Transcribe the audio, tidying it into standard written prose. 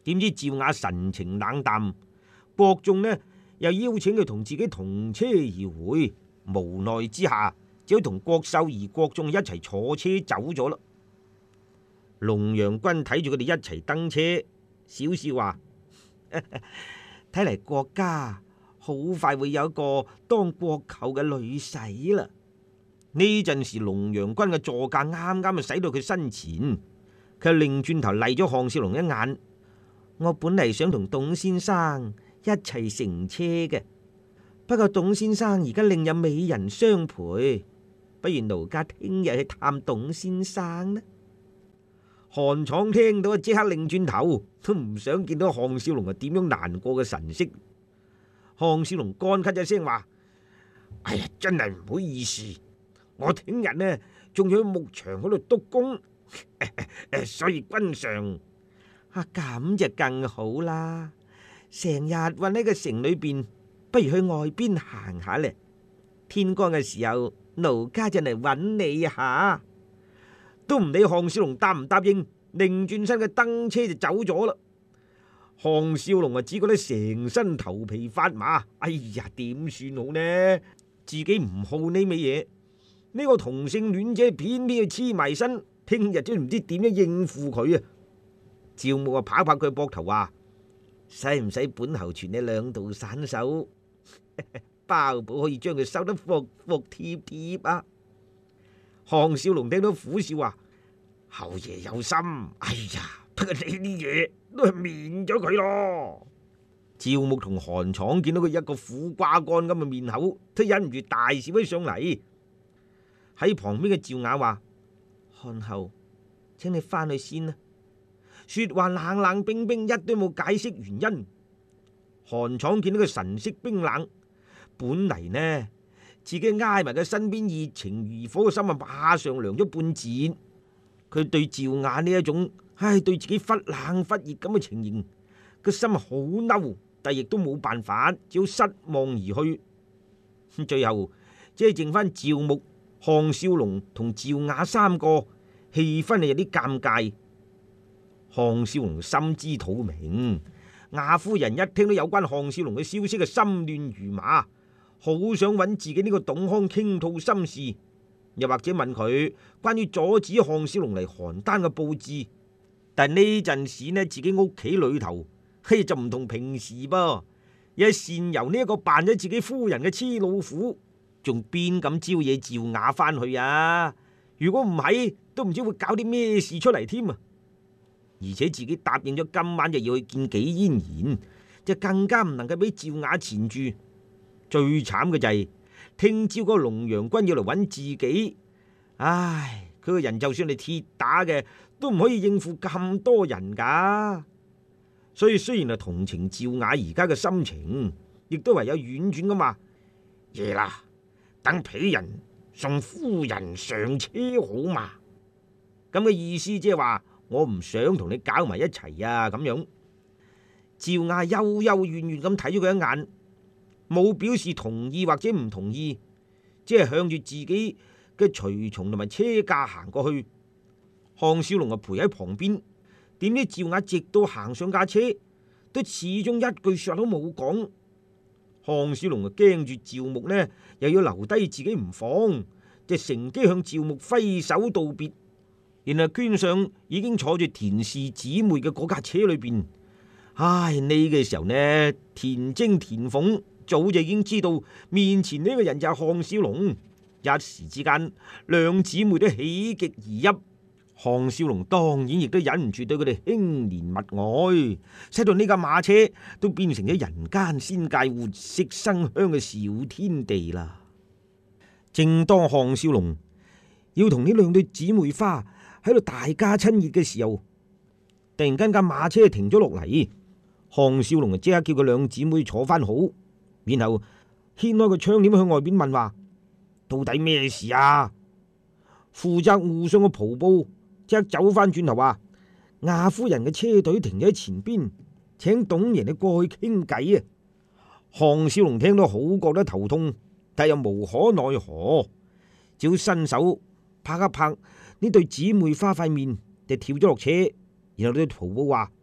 點知趙雅神情冷淡，國仲呢又邀請佢同自己同車而回，無奈之下只好同郭秀儀、國仲一齊坐車走咗啦。龍陽君睇住佢哋一齊登車，笑笑話：睇嚟國家好快會有一個當國舅嘅女婿啦。呢陣時龍陽君嘅座駕啱啱就駛到佢身前，佢擰轉頭嚟咗項少龍一眼。我本嚟想同董先生一齊乘車嘅，不過董先生而家另有美人相陪，不如奴家聽日去探董先生呢？韓闖聽到即刻擰轉頭，都唔想見到項少龍係點樣難過嘅神色。項少龍乾咳一聲話：哎呀，真係唔好意思，我聽日呢仲要去牧場嗰度督工，所以君上咁就更好啦。成日混喺個城裏邊，不如去外邊行下咧。天光嘅時候，奴家就嚟揾你下。都唔理項少龍答唔答應，擰轉身嘅登車就走咗啦。項少龍只覺得成身頭皮發麻，哎呀，點算好呢？自己唔好呢味嘢，呢個同性戀者偏偏要黐埋身，聽日都唔知點樣應付佢啊！趙牧拍拍佢膊頭話：使唔使本侯傳你兩道散手？包保可以將佢收得服服帖帖啊！項少龍聽到苦笑話：侯爺有心，哎呀，不過呢啲嘢都係免咗佢咯。趙牧同韓闖見到佢一個苦瓜乾咁嘅面口，都忍唔住大笑起上嚟。喺旁邊嘅趙雅話：漢后，請你翻去先啦。說話冷冷冰冰，一都冇解釋原因。韓闖見到佢神色冰冷，本嚟呢自己挨埋佢身邊熱情如火嘅心馬上涼咗半截。佢對趙雅呢一種對自己忽冷忽熱咁嘅情形，個心好嬲，但亦都冇辦法，只好失望而去。最後即係剩翻趙牧、項少龍同趙雅三個，氣氛係有啲尷尬。項少龍心知肚明，雅夫人一聽到有關項少龍嘅消息，心亂如麻，好想揾自己呢個董康傾吐心事，又或者問佢關於阻止項少龍嚟邯鄲嘅布置。但呢陣時呢，自己屋企裏頭就唔同平時噃，有善由呢一個扮咗自己夫人嘅黐老虎，仲邊敢招惹趙雅翻去啊？如果唔係，都唔知會搞啲咩事出嚟添啊！而且自己答應咗今晚就要去見紀嫣然，就更加唔能夠俾趙雅纏住。最慘嘅就係聽朝嗰個龍陽君要嚟揾自己，唉，佢個人就算係鐵打嘅，都唔可以應付咁多人噶。所以雖然係同情趙雅而家嘅心情，亦都唯有婉轉咁話：夜啦，等鄙人送夫人上車好嘛？咁嘅意思即係話，我唔想同你搞埋一齊啊！咁樣，趙雅幽幽怨怨咁睇咗佢一眼，冇表示同意或者唔同意，即係向住自己嘅隨從同埋車駕行過去。項少龍陪喺旁邊，點知趙雅直到行上架車，都始終一句說話都冇講。項少龍驚住趙牧呢，又要留低自己唔放，就乘機向趙牧揮手道別。然後捐上已經坐住田氏姊妹嘅嗰架車裏邊。唉，呢個時候呢，田征田鳳早就已經知道面前呢個人就係項少龍，一時之間兩姊妹都喜極而泣。項少龍當然亦都忍唔住對佢哋輕憐密愛，使到呢架馬車都變成咗人間仙界活色生香嘅小天地啦。正當項少龍要同呢兩對姊妹花喺度大家親熱嘅時候，突然間架馬車停咗落嚟，項少龍就即刻叫佢兩姊妹坐翻好，然後掀開個窗簾向外邊問話：到底咩事啊？負責護送嘅蒲布即刻走翻轉頭話：亞夫人嘅車隊停咗喺前邊，請董爺你過去傾偈啊！項少龍聽到好覺得頭痛，但又無可奈何，只好伸手拍一拍呢對姊妹花塊面，就跳咗落車，然後對蒲布話：